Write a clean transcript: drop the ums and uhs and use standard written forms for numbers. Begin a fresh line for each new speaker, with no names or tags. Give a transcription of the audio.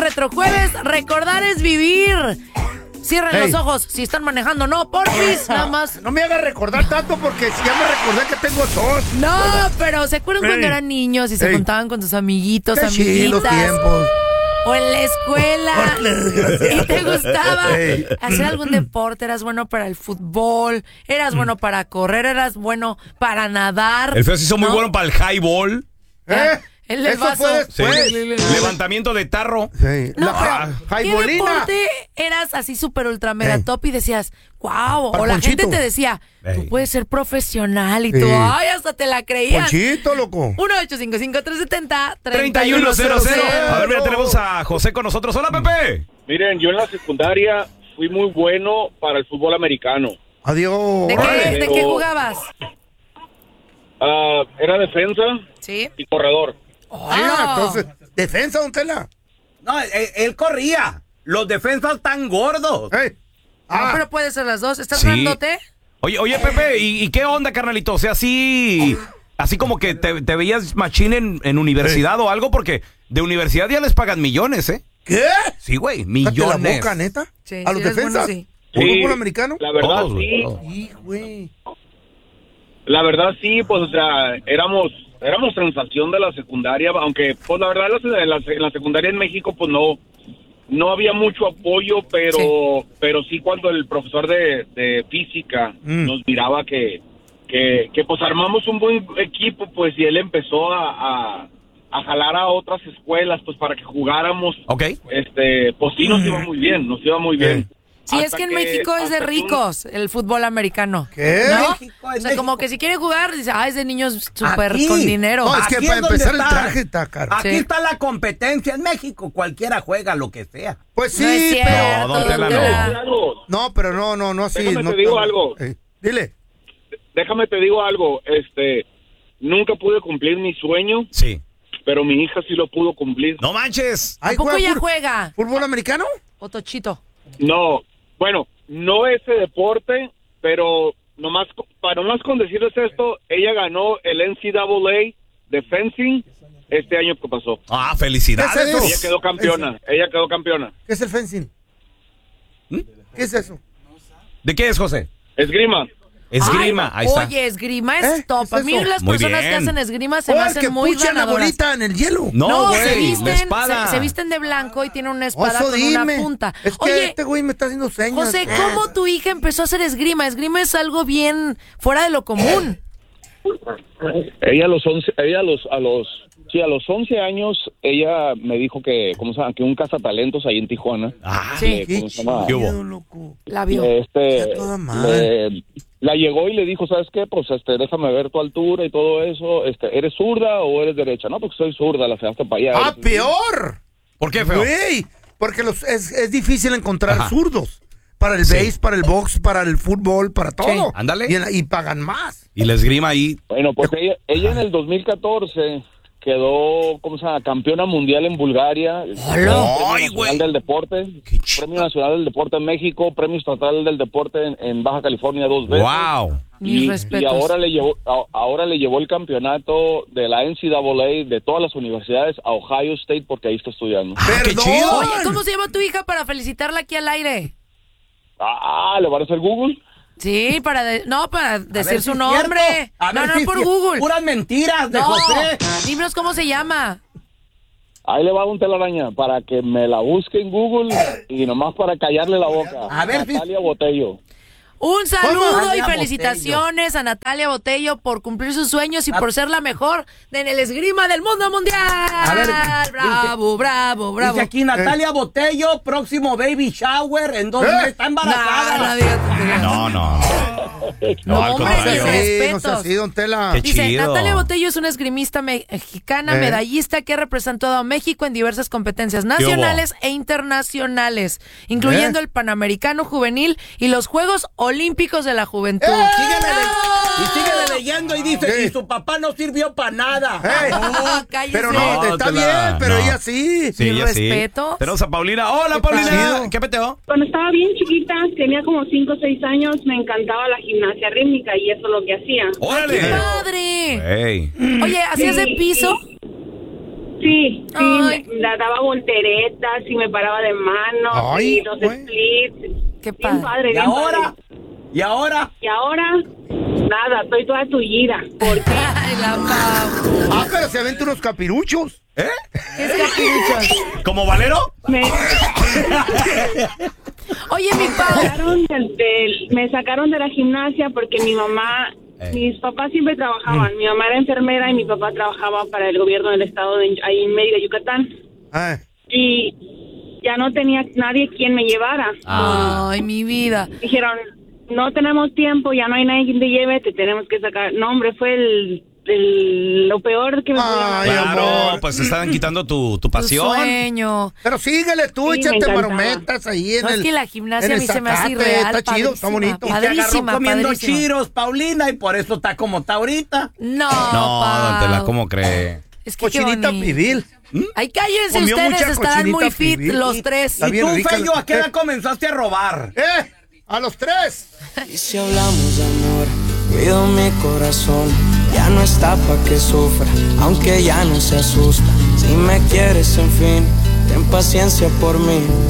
Retrojueves, recordar es vivir. Cierren los ojos si están manejando, no, porfis, nada más.
No me hagas recordar tanto porque si ya me recordé que tengo tos.
No, pero ¿se acuerdan cuando eran niños y se juntaban con sus amiguitos,
Qué
amiguitas?
los tiempos.
O en la escuela. ¿Y te gustaba hacer algún deporte? ¿Eras bueno para el fútbol? ¿Eras bueno para correr? ¿Eras bueno para nadar?
El feo se hizo muy bueno para el highball.
El del vaso.
Sí. Levantamiento de tarro.
Sí.
No, ¿qué
highballina.
deporte eras así súper ultra mega top y decías, wow? O la
Ponchito.
gente te decía, tú puedes ser profesional y tú, ay, hasta te la creías.
Ponchito, loco.
1-855-370-3100.
A ver, mira, tenemos a José con nosotros. Hola, Pepe.
Miren, yo en la secundaria fui muy bueno para el fútbol americano.
Adiós.
¿De qué jugabas?
Era defensa y corredor.
Entonces, defensa, don Tela.
No, él corría. Los defensas están gordos.
No, pero puede ser las dos. ¿Estás
Sí.
grandote?
Oye, Pepe, ¿y qué onda, carnalito? O sea, así como que te veías machín en universidad o algo, porque de universidad ya les pagan millones, ¿eh?
¿Qué?
Sí, güey,
¿Cállate
millones.
la boca, neta?
Sí,
¿A los
sí eres
defensas?
bueno, sí.
¿O
Sí.
fútbol americano?
La verdad,
Todos,
sí.
todos.
Güey.
La verdad, sí, pues, o sea, éramos sensación de la secundaria, aunque, pues, la verdad, en la secundaria en México, pues, no había mucho apoyo, pero sí cuando el profesor de física nos miraba que, pues, armamos un buen equipo, pues, y él empezó a jalar a otras escuelas, pues, para que jugáramos.
Ok.
Pues, sí, nos iba muy bien.
Sí, es
Hasta
que en México es de
hasta que
ricos el fútbol americano.
¿Qué?
¿No?
México,
O
en
sea, como
México.
que si quiere jugar, dice, es de niños súper
Aquí.
con dinero.
No, es que
Aquí
para
es donde
empezar el
está.
traje está caro.
Aquí
Sí.
está la competencia en México. Cualquiera juega lo que sea.
Pues sí,
No es cierto,
pero...
No, don Tela,
don Tela.
algo.
No, pero no así.
Déjame
no
te digo
tan-
algo.
Dile.
Déjame te digo algo, nunca pude cumplir mi sueño,
Sí.
pero mi hija sí lo pudo cumplir.
No manches.
¿A poco ya juega?
¿Fútbol americano?
¿O Tochito?
No, bueno, no ese deporte, pero para nomás con decirles esto, ella ganó el NCAA de fencing este año que pasó.
Ah, felicidades.
¿Qué es eso?
Ella quedó campeona.
¿Qué es el fencing? ¿Qué es eso?
¿De qué es, José?
Esgrima.
Esgrima, ahí está.
Oye, esgrima es top.
¿qué
A
es
mí
eso?
las
Muy
personas que
bien.
hacen esgrima se me
el
hacen
que
muy
puchan la
ganadoras.
bolita en el hielo.
No,
se
güey,
visten,
la espada.
se visten de blanco y tienen una
Oh,
espada
eso
con
dime.
una punta.
Es que
Oye,
este güey me está haciendo señas.
José, ¿cómo tu hija empezó a hacer esgrima? Esgrima es algo bien fuera de lo común.
Ella a los 11 años, ella me dijo que un cazatalentos ahí en Tijuana.
Ah,
Sí.
Qué
¿cómo se llama?
¿Qué hubo?
chido, loco.
La vio.
A toda madre.
La llegó y le dijo, ¿sabes qué? Pues déjame ver tu altura y todo eso. ¿Eres zurda o eres derecha? No, porque soy zurda, la feaste para allá.
¡Ah, peor!
¿Por qué, feo?
Güey, porque es difícil encontrar
Ajá.
zurdos. Para el base, para el box, para el fútbol, para todo.
Sí.
Ándale.
Y pagan más.
Y la esgrima ahí.
Bueno, pues ella en el 2014 quedó, campeona mundial en Bulgaria.
¡Ay,
Premio
güey!
Nacional del Deporte.
Qué chido.
Premio Nacional del Deporte en México, Premio Estatal del Deporte en Baja California 2 veces.
¡Wow!
Mis
Y
respetos.
ahora le llevó el campeonato de la NCAA de todas las universidades a Ohio State porque ahí está estudiando.
¡Qué
¡Perdón!
chido!
Oye, ¿cómo se llama tu hija para felicitarla aquí al aire?
¿le van a hacer Google?
Sí, para
A
decir
ver
su
si es
nombre.
cierto. A ver
No,
si es
por
cierto.
Google.
Puras mentiras de
No,
José.
dinos cómo se llama.
Ahí le va un telaraña para que me la busque en Google y nomás para callarle la boca.
A ver si-
Natalia Botello.
Un saludo y
Natalia
felicitaciones a Natalia Botello por cumplir sus sueños y por ser la mejor en el esgrima del mundo mundial.
A ver,
bravo, bravo, bravo.
Dice aquí Natalia Botello, próximo baby shower en 2 meses. Está embarazada.
No.
No,
al
hombre,
contrario.
mis
Sí, no
respetos.
sea así, don Tela.
Qué
Dice,
chido.
Natalia Botello es una esgrimista mexicana, medallista que ha representado a México en diversas competencias nacionales e internacionales, incluyendo el Panamericano Juvenil y los Juegos Olímpicos de la Juventud.
Y síguele leyendo y dice,
Sí.
y su papá no sirvió para nada.
Ey,
No, cállese.
pero no, está
Tela.
bien, pero
No.
ella sí.
Sí,
Mis
ella sí.
respetos.
Tenemos a Paulina. ¡Hola,
Qué
Paulina!
chido.
¿Qué peteo?
Cuando estaba bien chiquita, tenía como 5 o 6 años, me encantaba la gimnasia rítmica y eso es lo que hacía.
¡Órale!
¡Qué padre!
Ey.
Oye, ¿hacías de piso?
Sí,
Ay.
me daba volteretas y me paraba de manos
Ay,
y los
güey.
splits.
Qué
Bien
padre.
padre,
¿Y
bien
ahora?
padre.
¿Y ahora?
Y ahora, nada, estoy toda tullida. ¿Por qué?
Ay, la Pau.
Pero se aventa unos capiruchos.
¿Qué es capiruchos?
¿Como Valero?
Me
Oye, mi Pau.
me sacaron de la gimnasia porque mi mamá, mis papás siempre trabajaban. Mi mamá era enfermera y mi papá trabajaba para el gobierno del estado ahí en Mérida, Yucatán.
Ah.
Y ya no tenía nadie quien me llevara.
Ay, mi vida.
Dijeron, no tenemos tiempo, ya no hay nadie quien te lleve, te tenemos que sacar. No, hombre, fue lo peor que me podía
Ay,
pasar.
Claro,
amor.
pues estaban quitando tu pasión.
Tu sueño.
Pero síguele tú,
Sí, me
échate
encantaba.
marometas ahí en
No,
el.
es que la gimnasia
en
a
el
mí se me hace
zacate,
irreal.
Está chido, está
padrísima,
bonito.
Y te agarró
Padrísima,
comiendo
padrísima.
chiros, Paulina, y por eso está como está ahorita.
No,
No,
Pau.
don Tela, ¿cómo cree?
Es que qué
Cochinita
bonito.
pibil.
Ay, cállense
Comió
ustedes,
mucha
estarán
cochinita
muy fit
pibil.
los tres.
Está
¿Y
bien
tú,
rica
Fello,
la-
a qué edad comenzaste a robar?
A los 3.
Y si hablamos de amor, cuido mi corazón. Ya no está pa' que sufra, aunque ya no se asusta. Si me quieres, en fin, ten paciencia por mí.